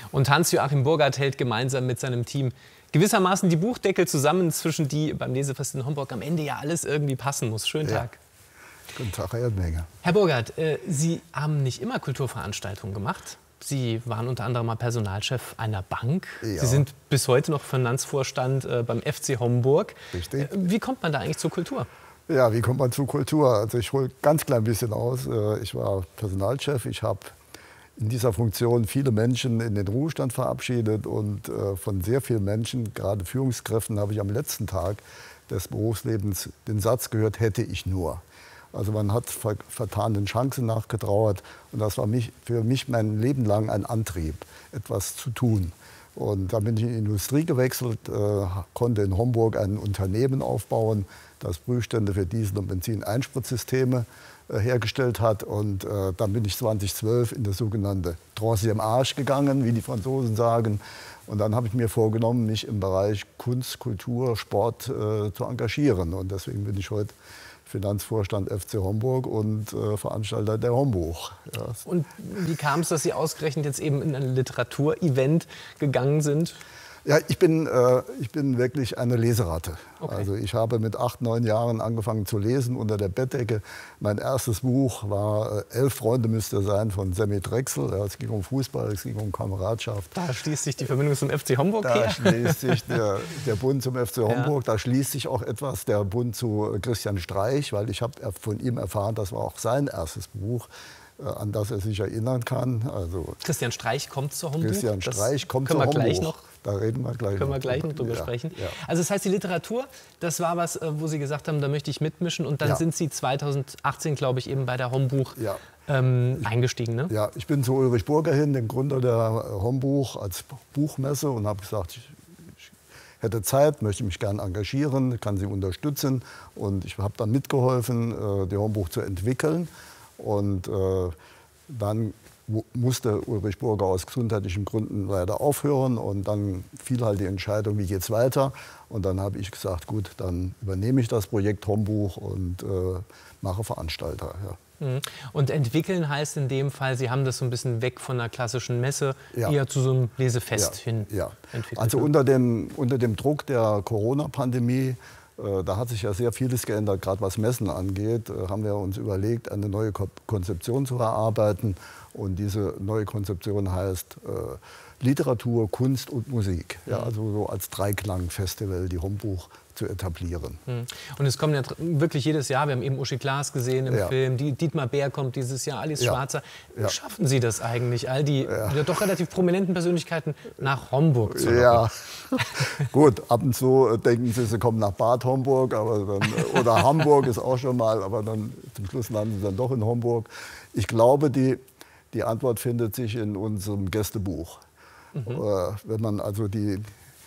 Und Hans-Joachim Burgerdt hält gemeinsam mit seinem Team gewissermaßen die Buchdeckel zusammen, zwischen die beim Lesefest in Homburg am Ende ja alles irgendwie passen muss. Schönen Tag. Guten Tag, Herr Erdmenge. Herr Burgerdt, Sie haben nicht immer Kulturveranstaltungen gemacht. Sie waren unter anderem mal Personalchef einer Bank. Ja. Sie sind bis heute noch Finanzvorstand beim FC Homburg. Richtig. Wie kommt man da eigentlich zur Kultur? Ja, wie kommt man zur Kultur? Also ich hole ganz klein bisschen aus. Ich war Personalchef. Ich habe in dieser Funktion viele Menschen in den Ruhestand verabschiedet. Und von sehr vielen Menschen, gerade Führungskräften, habe ich am letzten Tag des Berufslebens den Satz gehört, hätte ich nur. Also man hat vertanen Chancen nachgetrauert. Und das war für mich mein Leben lang ein Antrieb, etwas zu tun. Und dann bin ich in die Industrie gewechselt, konnte in Homburg ein Unternehmen aufbauen, das Prüfstände für Diesel- und Benzin-Einspritzsysteme hergestellt hat. Und dann bin ich 2012 in das sogenannte Troisième Âge gegangen, wie die Franzosen sagen. Und dann habe ich mir vorgenommen, mich im Bereich Kunst, Kultur, Sport zu engagieren. Und deswegen bin ich heute Finanzvorstand FC Homburg und Veranstalter der Homburg. Ja. Und wie kam es, dass Sie ausgerechnet jetzt eben in ein Literaturevent gegangen sind? Ja, ich bin wirklich eine Leseratte. Okay. Also ich habe mit 8, 9 Jahren angefangen zu lesen unter der Bettdecke. Mein erstes Buch war 11 Freunde müsste sein von Semmi Drechsel. Ja, es ging um Fußball, es ging um Kameradschaft. Da schließt sich die Verbindung zum FC Homburg her. Da schließt sich der Bund zum FC Homburg. Da schließt sich auch etwas der Bund zu Christian Streich, weil ich habe von ihm erfahren, das war auch sein erstes Buch, an das er sich erinnern kann. Also Christian Streich kommt zur Homburg. Christian Streich kommt zur Homburg. Können wir gleich noch? Da reden wir gleich Können wir gleich noch drüber sprechen. Ja. Also das heißt, die Literatur, das war was, wo Sie gesagt haben, da möchte ich mitmischen. Und dann sind Sie 2018, glaube ich, eben bei der Homburg eingestiegen. Ne? Ja, ich bin zu Ulrich Burger hin, dem Gründer der Homburg, als Buchmesse und habe gesagt, ich hätte Zeit, möchte mich gerne engagieren, kann Sie unterstützen. Und ich habe dann mitgeholfen, die Homburg zu entwickeln. Und dann musste Ulrich Burger aus gesundheitlichen Gründen leider aufhören. Und dann fiel halt die Entscheidung, wie geht es weiter. Und dann habe ich gesagt, gut, dann übernehme ich das Projekt Homburg und mache Veranstalter. Ja. Und entwickeln heißt in dem Fall, Sie haben das so ein bisschen weg von einer klassischen Messe, eher zu so einem Lesefest hin entwickelt. Also unter dem Druck der Corona-Pandemie, da hat sich ja sehr vieles geändert, gerade was Messen angeht, haben wir uns überlegt, eine neue Konzeption zu erarbeiten. Und diese neue Konzeption heißt Literatur, Kunst und Musik. Ja, also so als Dreiklang-Festival die Homburg zu etablieren. Und es kommen ja wirklich jedes Jahr, wir haben eben Uschi Glas gesehen im Film, Dietmar Bär kommt dieses Jahr, Alice Schwarzer. Wie schaffen Sie das eigentlich, all die doch relativ prominenten Persönlichkeiten nach Homburg zu locken? Ja, gut, ab und zu denken Sie kommen nach Bad Homburg, aber dann, oder Hamburg ist auch schon mal, aber dann zum Schluss landen Sie dann doch in Homburg. Ich glaube, die Antwort findet sich in unserem Gästebuch. Wenn man also die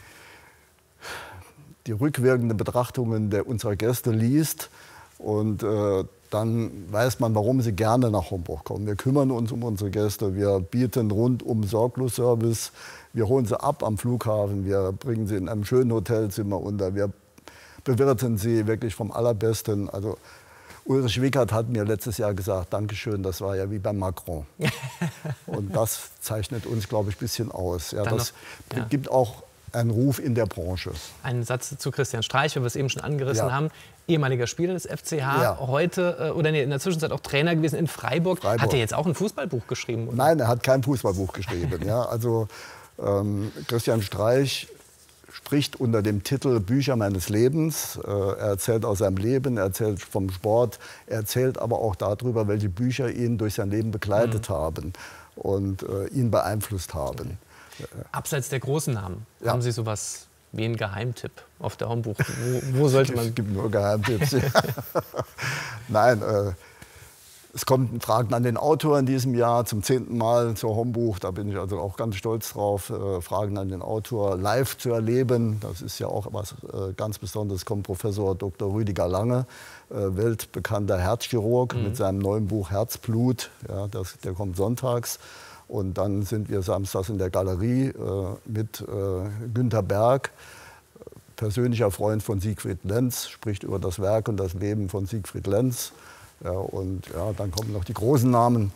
rückwirkenden Betrachtungen unserer Gäste liest und dann weiß man, warum sie gerne nach Homburg kommen. Wir kümmern uns um unsere Gäste, wir bieten rundum Sorglos-Service, wir holen sie ab am Flughafen, wir bringen sie in einem schönen Hotelzimmer unter, wir bewirten sie wirklich vom Allerbesten. Also Ulrich Wickert hat mir letztes Jahr gesagt, Dankeschön, das war ja wie bei Macron. Und das zeichnet uns, glaube ich, ein bisschen aus. Ja, das gibt auch einen Ruf in der Branche. Ein Satz zu Christian Streich, weil wir es eben schon angerissen haben. Ehemaliger Spieler des FCH, heute oder in der Zwischenzeit auch Trainer gewesen in Freiburg. Hat er jetzt auch ein Fußballbuch geschrieben? Oder? Nein, er hat kein Fußballbuch geschrieben. Ja, also Christian Streich spricht unter dem Titel Bücher meines Lebens. Er erzählt aus seinem Leben, er erzählt vom Sport, er erzählt aber auch darüber, welche Bücher ihn durch sein Leben begleitet haben und ihn beeinflusst haben. Abseits der großen Namen, haben Sie sowas wie einen Geheimtipp auf der Homburg? Wo sollte man... Es gibt nur Geheimtipps. Nein, es kommen Fragen an den Autor in diesem Jahr zum 10. Mal zur Homburg. Da bin ich also auch ganz stolz drauf, Fragen an den Autor live zu erleben. Das ist ja auch was ganz Besonderes. Kommt Professor Dr. Rüdiger Lange, weltbekannter Herzchirurg, mit seinem neuen Buch Herzblut. Ja, der kommt sonntags. Und dann sind wir samstags in der Galerie mit Günter Berg, persönlicher Freund von Siegfried Lenz, spricht über das Werk und das Leben von Siegfried Lenz. Ja, und dann kommen noch die großen Namen.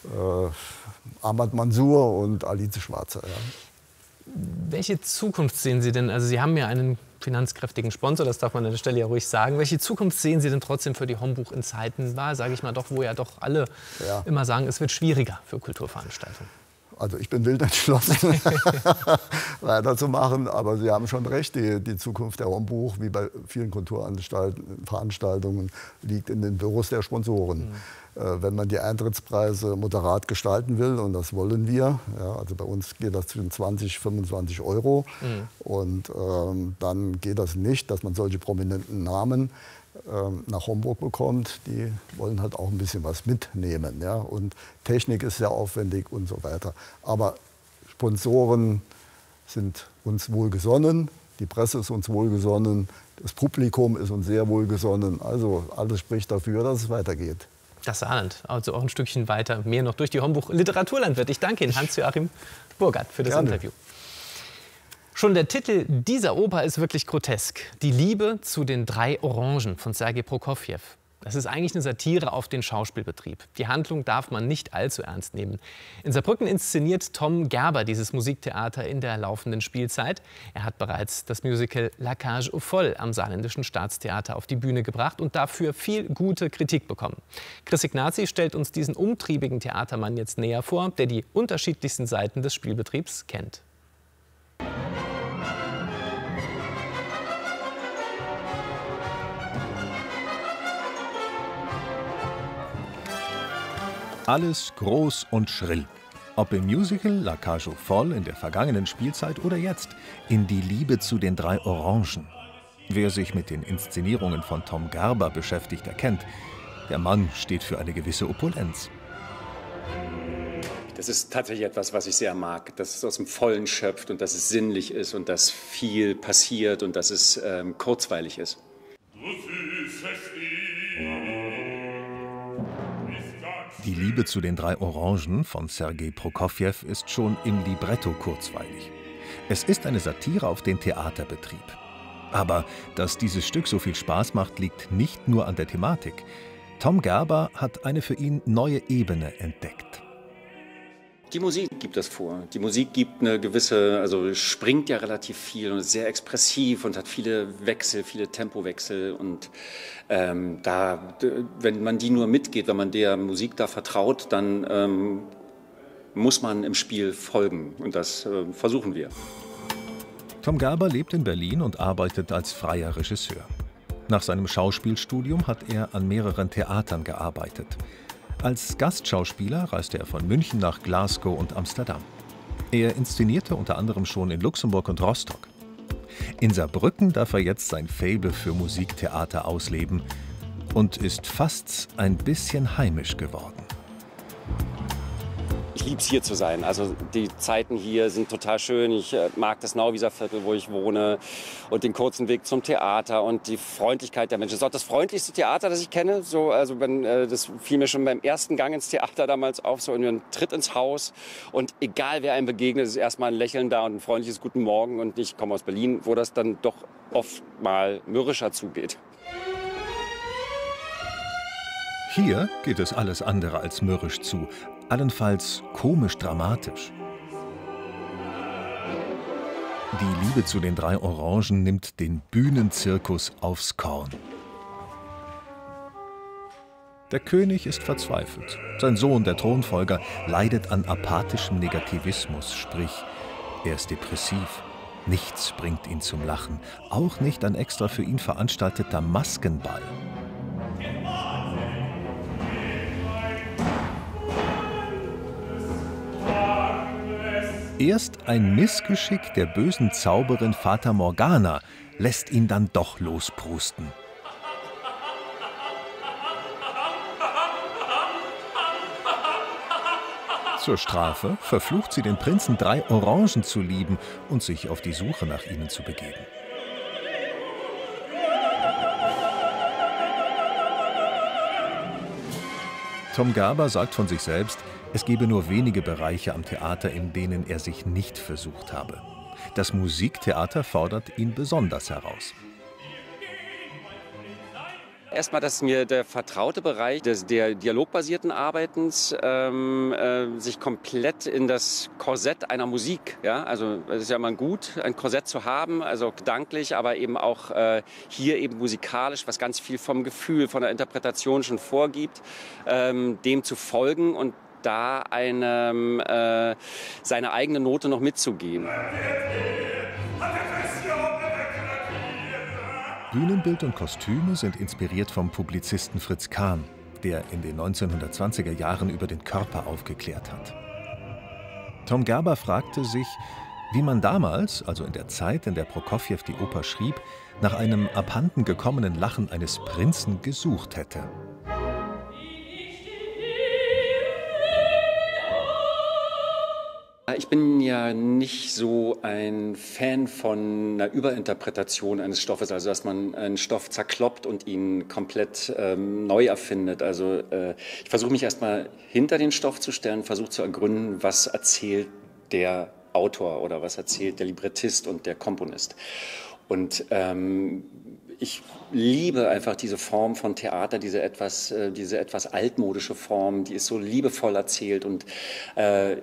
Ahmad Mansour und Alice Schwarzer. Ja. Welche Zukunft sehen Sie denn? Also Sie haben ja einen finanzkräftigen Sponsor, das darf man an der Stelle ja ruhig sagen. Welche Zukunft sehen Sie denn trotzdem für die Hombuch in Zeiten war, sage ich mal doch, wo ja doch alle immer sagen, es wird schwieriger für Kulturveranstaltungen? Also ich bin wild entschlossen, weiterzumachen, aber Sie haben schon recht, die Zukunft der Hombuch, wie bei vielen Kulturveranstaltungen, liegt in den Büros der Sponsoren. Wenn man die Eintrittspreise moderat gestalten will, und das wollen wir, ja, also bei uns geht das zwischen 20 und 25 Euro, und dann geht das nicht, dass man solche prominenten Namen nach Homburg bekommt, die wollen halt auch ein bisschen was mitnehmen. Ja? Und Technik ist sehr aufwendig und so weiter. Aber Sponsoren sind uns wohlgesonnen, die Presse ist uns wohlgesonnen, das Publikum ist uns sehr wohlgesonnen. Also alles spricht dafür, dass es weitergeht. Das Saarland, also auch ein Stückchen weiter, mehr noch durch die Hombuch Literaturlandwirt. Ich danke Ihnen, Hans-Joachim Burgert, für das Interview. Schon der Titel dieser Oper ist wirklich grotesk. Die Liebe zu den 3 Orangen von Sergei Prokofjew. Das ist eigentlich eine Satire auf den Schauspielbetrieb. Die Handlung darf man nicht allzu ernst nehmen. In Saarbrücken inszeniert Tom Gerber dieses Musiktheater in der laufenden Spielzeit. Er hat bereits das Musical La Cage aux Folles am Saarländischen Staatstheater auf die Bühne gebracht und dafür viel gute Kritik bekommen. Chris Ignazi stellt uns diesen umtriebigen Theatermann jetzt näher vor, der die unterschiedlichsten Seiten des Spielbetriebs kennt. Alles groß und schrill. Ob im Musical La Cage aux Folles in der vergangenen Spielzeit oder jetzt in Die Liebe zu den 3 Orangen. Wer sich mit den Inszenierungen von Tom Gerber beschäftigt, erkennt, der Mann steht für eine gewisse Opulenz. Das ist tatsächlich etwas, was ich sehr mag, dass es aus dem Vollen schöpft und dass es sinnlich ist und dass viel passiert und dass es kurzweilig ist. Die Liebe zu den 3 Orangen von Sergei Prokofjew ist schon im Libretto kurzweilig. Es ist eine Satire auf den Theaterbetrieb. Aber dass dieses Stück so viel Spaß macht, liegt nicht nur an der Thematik. Tom Gerber hat eine für ihn neue Ebene entdeckt. Die Musik gibt das vor. Die Musik gibt eine gewisse, also springt ja relativ viel und ist sehr expressiv und hat viele Wechsel, viele Tempowechsel. Und wenn man die nur mitgeht, wenn man der Musik da vertraut, dann muss man im Spiel folgen. Und das versuchen wir. Tom Gerber lebt in Berlin und arbeitet als freier Regisseur. Nach seinem Schauspielstudium hat er an mehreren Theatern gearbeitet. Als Gastschauspieler reiste er von München nach Glasgow und Amsterdam. Er inszenierte unter anderem schon in Luxemburg und Rostock. In Saarbrücken darf er jetzt sein Faible für Musiktheater ausleben und ist fast ein bisschen heimisch geworden. Ich liebe es, hier zu sein. Also die Zeiten hier sind total schön. Ich mag das Nauwieser Viertel, wo ich wohne, und den kurzen Weg zum Theater und die Freundlichkeit der Menschen. Das ist auch das freundlichste Theater, das ich kenne. So, also das fiel mir schon beim ersten Gang ins Theater damals auf. So ein Tritt ins Haus, und egal wer einem begegnet, ist erstmal ein Lächeln da und ein freundliches Guten Morgen. Und ich komme aus Berlin, wo das dann doch oft mal mürrischer zugeht. Hier geht es alles andere als mürrisch zu, allenfalls komisch-dramatisch. Die Liebe zu den 3 Orangen nimmt den Bühnenzirkus aufs Korn. Der König ist verzweifelt. Sein Sohn, der Thronfolger, leidet an apathischem Negativismus, sprich, er ist depressiv. Nichts bringt ihn zum Lachen, auch nicht ein extra für ihn veranstalteter Maskenball. Erst ein Missgeschick der bösen Zauberin Fata Morgana lässt ihn dann doch losprusten. Zur Strafe verflucht sie den Prinzen, 3 Orangen zu lieben und sich auf die Suche nach ihnen zu begeben. Tom Gerber sagt von sich selbst, es gebe nur wenige Bereiche am Theater, in denen er sich nicht versucht habe. Das Musiktheater fordert ihn besonders heraus. Erstmal, dass mir der vertraute Bereich der dialogbasierten Arbeitens sich komplett in das Korsett einer Musik, ja, also es ist ja immer gut, ein Korsett zu haben, also gedanklich, aber eben auch hier eben musikalisch, was ganz viel vom Gefühl, von der Interpretation schon vorgibt, dem zu folgen und da seine eigene Note noch mitzugeben. Bühnenbild und Kostüme sind inspiriert vom Publizisten Fritz Kahn, der in den 1920er Jahren über den Körper aufgeklärt hat. Tom Gerber fragte sich, wie man damals, also in der Zeit, in der Prokofjew die Oper schrieb, nach einem abhanden gekommenen Lachen eines Prinzen gesucht hätte. Ich bin ja nicht so ein Fan von einer Überinterpretation eines Stoffes, also dass man einen Stoff zerkloppt und ihn komplett neu erfindet. Also ich versuche mich erstmal hinter den Stoff zu stellen, versuche zu ergründen, was erzählt der Autor oder was erzählt der Librettist und der Komponist. Und ich liebe einfach diese Form von Theater, diese etwas altmodische Form, die ist so liebevoll erzählt und